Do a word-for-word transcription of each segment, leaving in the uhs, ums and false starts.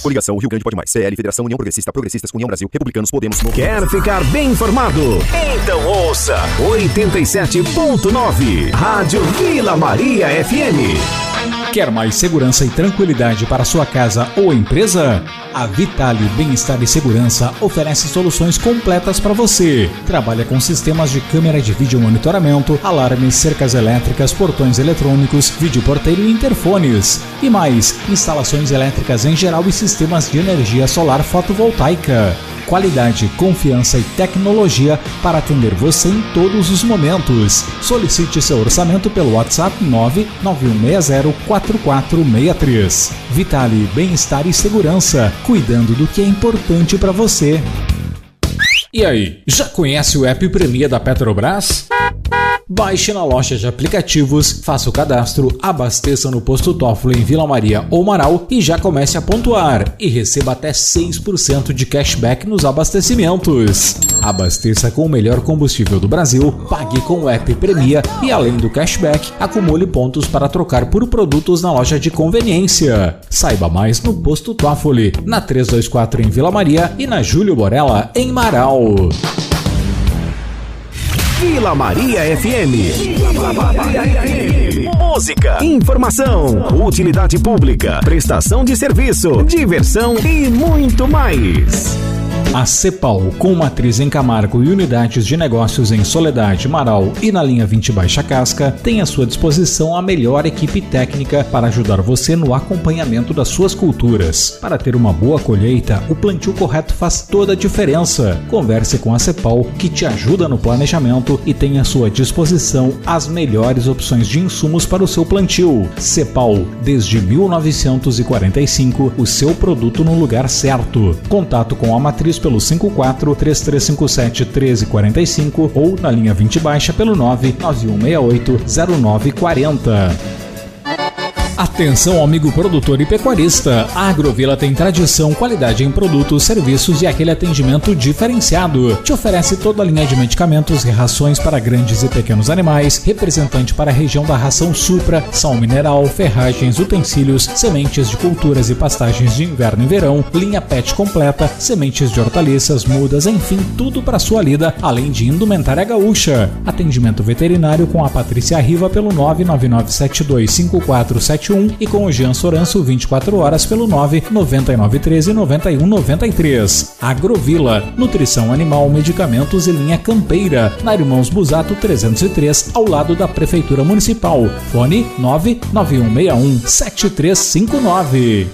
Coligação Rio Grande Pode Mais. C L, Federação União Progressista, Progressistas, União Brasil, Republicanos, Podemos... No... Quer ficar bem informado? Então ouça oitenta e sete ponto nove Rádio Vila Maria F M. Quer mais segurança e tranquilidade para sua casa ou empresa? A Vitale Bem-Estar e Segurança oferece soluções completas para você. Trabalha com sistemas de câmera de vídeo monitoramento, alarmes, cercas elétricas, portões eletrônicos, videoporteiro e interfones. E mais, instalações elétricas em geral e sistemas de energia solar fotovoltaica. Qualidade, confiança e tecnologia para atender você em todos os momentos. Solicite seu orçamento pelo WhatsApp nove nove um seis zero quatro quatro seis três. Vitale Bem-Estar e Segurança, cuidando do que é importante para você. E aí, já conhece o app Premia da Petrobras? Baixe na loja de aplicativos, faça o cadastro, abasteça no posto Toffoli em Vila Maria ou Marau e já comece a pontuar e receba até seis por cento de cashback nos abastecimentos. Abasteça com o melhor combustível do Brasil, pague com o app Premia e além do cashback, acumule pontos para trocar por produtos na loja de conveniência. Saiba mais no posto Toffoli, na trezentos e vinte e quatro em Vila Maria e na Júlio Borella em Marau. Vila Maria F M. Vila Maria F M. Música, informação, utilidade pública, prestação de serviço, diversão e muito mais. A Cepal, com matriz em Camargo e unidades de negócios em Soledade, Marau e na linha vinte Baixa Casca, tem à sua disposição a melhor equipe técnica para ajudar você no acompanhamento das suas culturas. Para ter uma boa colheita, o plantio correto faz toda a diferença. Converse com a Cepal, que te ajuda no planejamento e tem à sua disposição as melhores opções de insumos para o seu plantio. Cepal, desde mil novecentos e quarenta e cinco, o seu produto no lugar certo. Contato com a matriz pelo cinco quatro três três cinco sete um três quatro cinco ou na linha vinte Baixa pelo nove nove um seis oito zero nove quatro zero. Atenção, amigo produtor e pecuarista, a Agrovila tem tradição, qualidade em produtos, serviços e aquele atendimento diferenciado. Te oferece toda a linha de medicamentos e rações para grandes e pequenos animais, representante para a região da ração Supra, sal mineral, ferragens, utensílios, sementes de culturas e pastagens de inverno e verão, linha pet completa, sementes de hortaliças, mudas, enfim, tudo para sua lida, além de indumentária gaúcha. Atendimento veterinário com a Patrícia Riva pelo nove nove nove sete dois cinco quatro sete um e com o Jean Soranço vinte e quatro horas pelo nove nove nove um três nove um nove três. Agrovila, nutrição animal, medicamentos e linha campeira, na Irmãos Busato trezentos e três, ao lado da Prefeitura Municipal. Fone nove nove um seis um sete três cinco nove.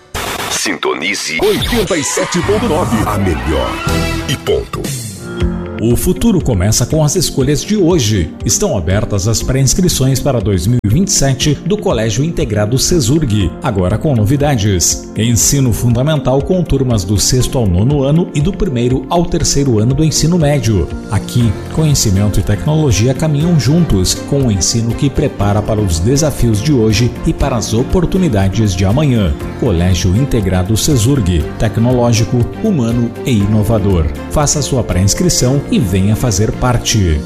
Sintonize oitenta e sete ponto nove, a melhor e ponto. O futuro começa com as escolhas de hoje. Estão abertas as pré-inscrições para dois mil e vinte e sete do Colégio Integrado Cesurg, agora com novidades. Ensino fundamental com turmas do sexto ao nono ano e do primeiro ao terceiro ano do ensino médio. Aqui, conhecimento e tecnologia caminham juntos, com um ensino que prepara para os desafios de hoje e para as oportunidades de amanhã. Colégio Integrado Cesurg, tecnológico, humano e inovador. Faça sua pré-inscrição e venha fazer parte.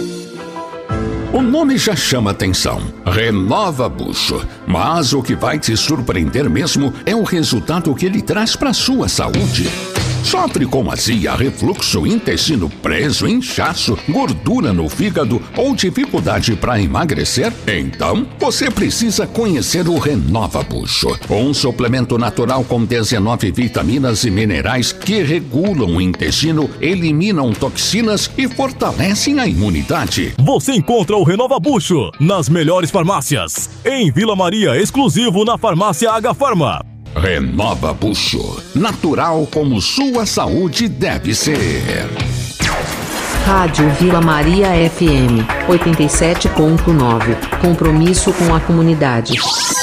O nome já chama atenção, Renova Bucho, mas o que vai te surpreender mesmo é o resultado que ele traz para sua saúde. Sofre com azia, refluxo, intestino preso, inchaço, gordura no fígado ou dificuldade para emagrecer? Então, você precisa conhecer o Renova Bucho, um suplemento natural com dezenove vitaminas e minerais que regulam o intestino, eliminam toxinas e fortalecem a imunidade. Você encontra o Renova Bucho nas melhores farmácias. Em Vila Maria, exclusivo na farmácia H Farma. Renova Bucho, natural como sua saúde deve ser. Rádio Vila Maria F M, oitenta e sete ponto nove. Compromisso com a comunidade.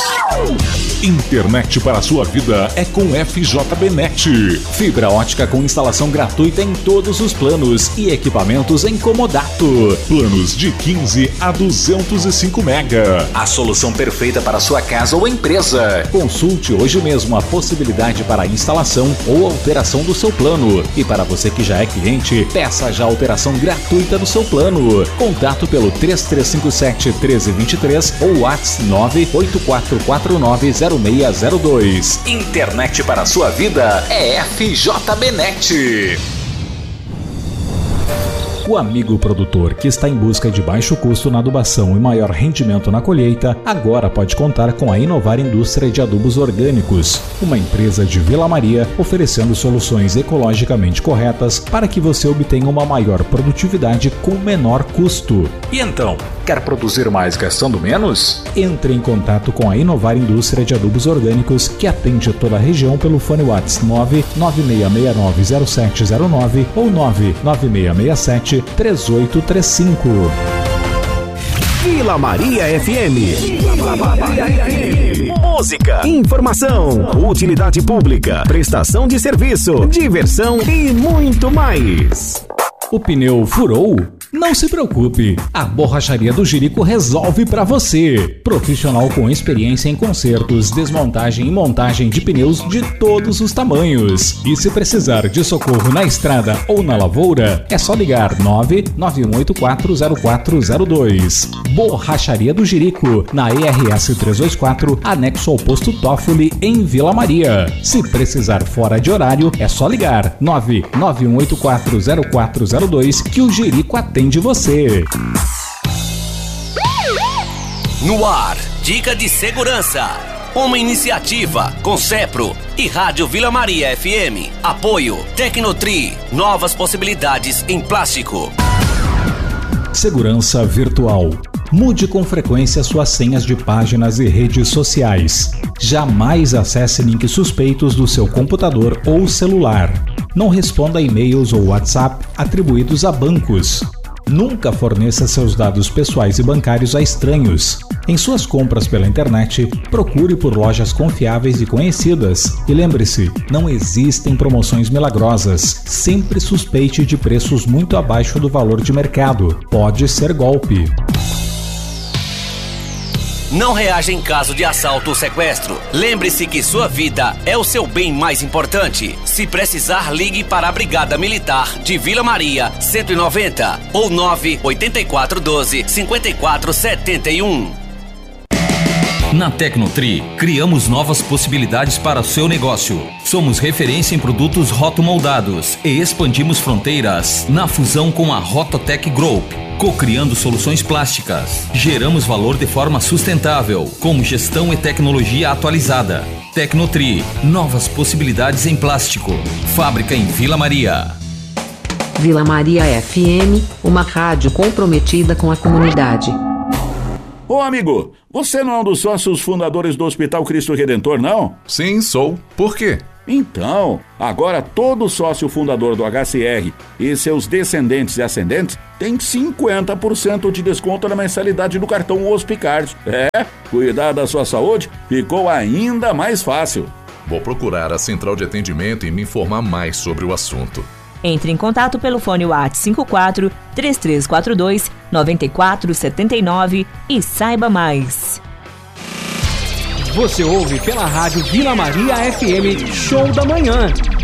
Internet para a sua vida é com F J B Net. Fibra ótica com instalação gratuita em todos os planos e equipamentos em comodato. Planos de quinze a duzentos e cinco mega. A solução perfeita para a sua casa ou empresa. Consulte hoje mesmo a possibilidade para a instalação ou alteração do seu plano. E para você que já é cliente, peça já a alteração gratuita do seu plano. Contato pelo três três cinco sete um três dois três ou WhatsApp nove oito quatro quatro nove zero zero seis zero dois. Internet para a sua vida é F J B Net. O amigo produtor que está em busca de baixo custo na adubação e maior rendimento na colheita, agora pode contar com a Inovar Indústria de Adubos Orgânicos, uma empresa de Vila Maria oferecendo soluções ecologicamente corretas para que você obtenha uma maior produtividade com menor custo. E então, quer produzir mais gastando menos? Entre em contato com a Inovar Indústria de Adubos Orgânicos, que atende toda a região pelo fone WhatsApp nove nove seis seis nove zero sete zero nove ou nove nove seis seis sete três oito três cinco. Vila Maria F M. Vila Maria F M. Música, informação, utilidade pública, prestação de serviço, diversão e muito mais. O pneu furou? Não se preocupe, a Borracharia do Jerico resolve para você. Profissional com experiência em consertos, desmontagem e montagem de pneus de todos os tamanhos. E se precisar de socorro na estrada ou na lavoura, é só ligar nove nove um oito quatro zero quatro zero dois. Borracharia do Jerico, na E R S trezentos e vinte e quatro, anexo ao posto Toffoli, em Vila Maria. Se precisar fora de horário, é só ligar nove nove um oito quatro zero quatro zero dois que o Jerico atende de você. No ar, dica de segurança. Uma iniciativa com Cepro e Rádio Vila Maria F M. Apoio Tecnotri, novas possibilidades em plástico. Segurança virtual. Mude com frequência suas senhas de páginas e redes sociais. Jamais acesse links suspeitos do seu computador ou celular. Não responda a e-mails ou WhatsApp atribuídos a bancos. Nunca forneça seus dados pessoais e bancários a estranhos. Em suas compras pela internet, procure por lojas confiáveis e conhecidas. E lembre-se, não existem promoções milagrosas. Sempre suspeite de preços muito abaixo do valor de mercado. Pode ser golpe. Não reaja em caso de assalto ou sequestro. Lembre-se que sua vida é o seu bem mais importante. Se precisar, ligue para a Brigada Militar de Vila Maria cento e noventa ou nove oito quatro um dois cinco quatro sete um. Na Tecnotri, criamos novas possibilidades para o seu negócio. Somos referência em produtos rotomoldados e expandimos fronteiras na fusão com a Rototec Group, co-criando soluções plásticas. Geramos valor de forma sustentável, com gestão e tecnologia atualizada. Tecnotri, novas possibilidades em plástico. Fábrica em Vila Maria. Vila Maria F M, uma rádio comprometida com a comunidade. Ô amigo, você não é um dos sócios fundadores do Hospital Cristo Redentor, não? Sim, sou. Por quê? Então, agora todo sócio fundador do H C R e seus descendentes e ascendentes tem cinquenta por cento de desconto na mensalidade do cartão Hospicard. É, cuidar da sua saúde ficou ainda mais fácil. Vou procurar a central de atendimento e me informar mais sobre o assunto. Entre em contato pelo fone WhatsApp cinco quatro três três quatro dois nove quatro sete nove e saiba mais. Você ouve pela rádio Vila Maria F M Show da Manhã.